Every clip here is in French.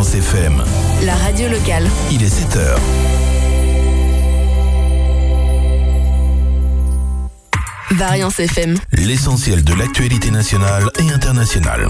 Variance FM. La radio locale. Il est 7h. Variance FM. L'essentiel de l'actualité nationale et internationale.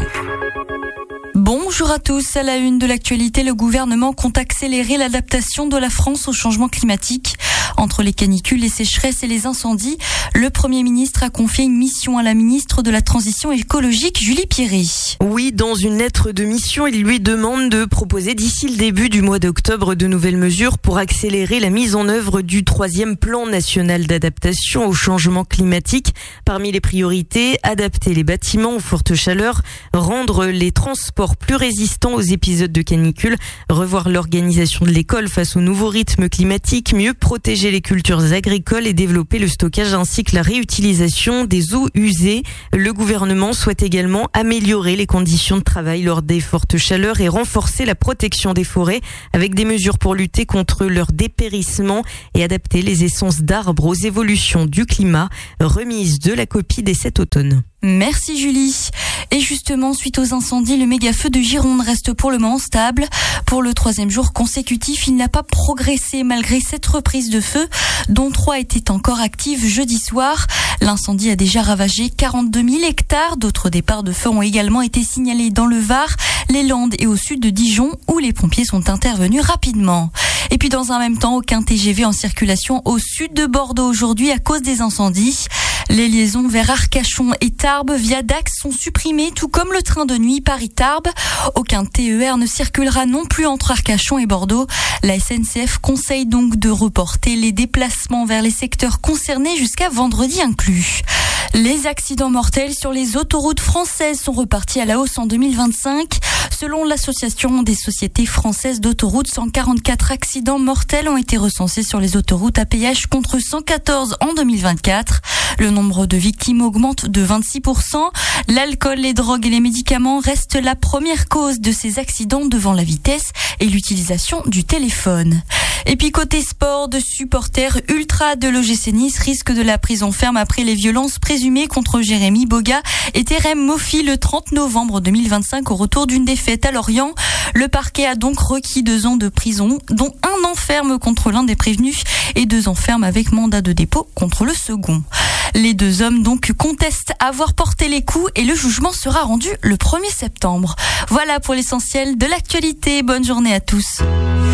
Bonjour à tous. À la une de l'actualité, le gouvernement compte accélérer l'adaptation de la France au changement climatique. Entre les canicules, les sécheresses et les incendies, le Premier ministre a confié une mission à la ministre de la Transition écologique, Julie Piry. Oui, dans une lettre de mission, il lui demande de proposer d'ici le début du mois d'octobre de nouvelles mesures pour accélérer la mise en œuvre du 3e plan national d'adaptation au changement climatique. Parmi les priorités, adapter les bâtiments aux fortes chaleurs, rendre les transports plus résistants aux épisodes de canicule, revoir l'organisation de l'école face aux nouveaux rythmes climatiques, mieux protéger les cultures agricoles et développer le stockage ainsi que la réutilisation des eaux usées. Le gouvernement souhaite également améliorer les conditions de travail lors des fortes chaleurs et renforcer la protection des forêts avec des mesures pour lutter contre leur dépérissement et adapter les essences d'arbres aux évolutions du climat. Remise de la copie dès cet automne. Merci Julie. Et justement, suite aux incendies, le méga-feu de Gironde reste pour le moment stable. Pour le 3e jour consécutif, il n'a pas progressé malgré 7 reprises de feu, dont 3 étaient encore actives jeudi soir. L'incendie a déjà ravagé 42 000 hectares. D'autres départs de feu ont également été signalés dans le Var, les Landes et au sud de Dijon, où les pompiers sont intervenus rapidement. Et puis dans un même temps, aucun TGV en circulation au sud de Bordeaux aujourd'hui à cause des incendies. Les liaisons vers Arcachon et Tarbes via Dax sont supprimées, tout comme le train de nuit Paris-Tarbes. Aucun TER ne circulera non plus entre Arcachon et Bordeaux. La SNCF conseille donc de reporter les déplacements vers les secteurs concernés jusqu'à vendredi inclus. Les accidents mortels sur les autoroutes françaises sont repartis à la hausse en 2025. Selon l'association des sociétés françaises d'autoroutes, 144 accidents mortels ont été recensés sur les autoroutes à péage contre 114 en 2024. Le nombre de victimes augmente de 26%. L'alcool, les drogues et les médicaments restent la première cause de ces accidents devant la vitesse et l'utilisation du téléphone. Et puis côté sport, de supporters ultra de l'OGC Nice risquent de la prison ferme après les violences présumées contre Jérémy Boga et Terem Moffi le 30 novembre 2025 au retour d'une défaite à Lorient. Le parquet a donc requis 2 ans de prison, dont 1 an ferme contre l'un des prévenus et 2 ans ferme avec mandat de dépôt contre le second. Les 2 hommes donc contestent avoir porté les coups et le jugement sera rendu le 1er septembre. Voilà pour l'essentiel de l'actualité. Bonne journée à tous.